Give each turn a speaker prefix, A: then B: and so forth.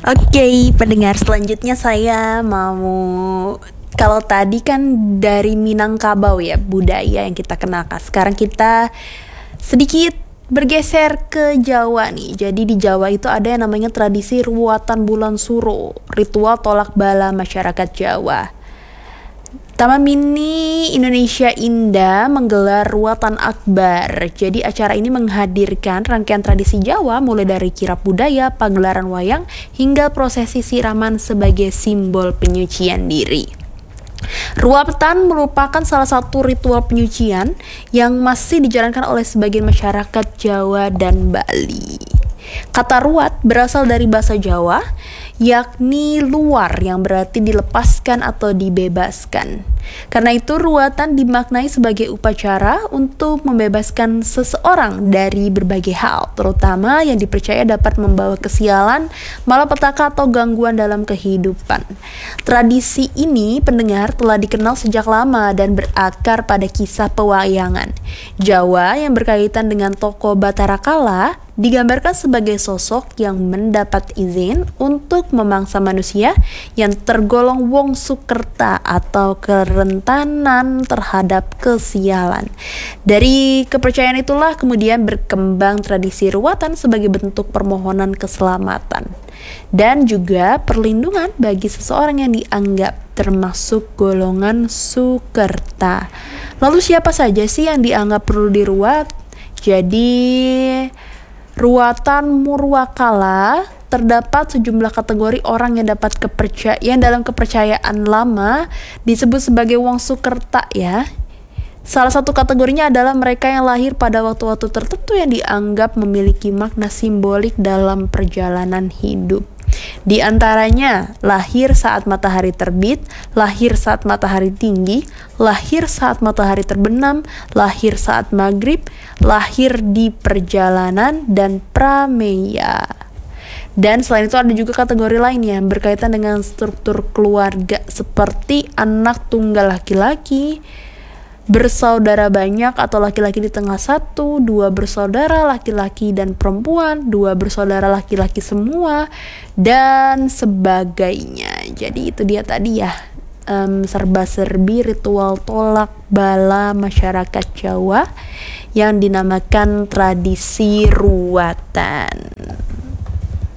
A: Oke, pendengar selanjutnya saya mau kalau tadi kan dari Minangkabau ya budaya yang kita kenalkan. Sekarang kita sedikit bergeser ke Jawa nih. Jadi di Jawa itu ada yang namanya tradisi ruatan bulan suro, ritual tolak bala masyarakat Jawa. Taman Mini Indonesia Indah menggelar ruatan akbar. Jadi acara ini menghadirkan rangkaian tradisi Jawa mulai dari kirap budaya, pagelaran wayang, hingga prosesi siraman sebagai simbol penyucian diri. Ruatan merupakan salah satu ritual penyucian yang masih dijalankan oleh sebagian masyarakat Jawa dan Bali. Kata ruat berasal dari bahasa Jawa, yakni luar yang berarti dilepaskan atau dibebaskan. Karena itu ruatan dimaknai sebagai upacara untuk membebaskan seseorang dari berbagai hal, terutama yang dipercaya dapat membawa kesialan, malapetaka atau gangguan dalam kehidupan. Tradisi ini pendengar telah dikenal sejak lama dan berakar pada kisah pewayangan Jawa yang berkaitan dengan tokoh Batara Kala, digambarkan sebagai sosok yang mendapat izin untuk memangsa manusia yang tergolong wong sukerta atau kerentanan terhadap kesialan. Dari kepercayaan itulah kemudian berkembang tradisi ruatan sebagai bentuk permohonan keselamatan dan juga perlindungan bagi seseorang yang dianggap termasuk golongan sukerta. Lalu siapa saja sih yang dianggap perlu diruat? Jadi ruatan Murwakala terdapat sejumlah kategori orang yang dapat yang dalam kepercayaan lama disebut sebagai wong sukerta ya. Salah satu kategorinya adalah mereka yang lahir pada waktu-waktu tertentu yang dianggap memiliki makna simbolik dalam perjalanan hidup. Di antaranya lahir saat matahari terbit, lahir saat matahari tinggi, lahir saat matahari terbenam, lahir saat maghrib, lahir di perjalanan, dan prameya. Dan selain itu ada juga kategori lainnya berkaitan dengan struktur keluarga seperti anak tunggal laki-laki, bersaudara banyak atau laki-laki di tengah satu, 2 bersaudara laki-laki dan perempuan, 2 bersaudara laki-laki semua, dan sebagainya. Jadi itu dia tadi ya, serba-serbi ritual tolak bala masyarakat Jawa yang dinamakan tradisi ruatan.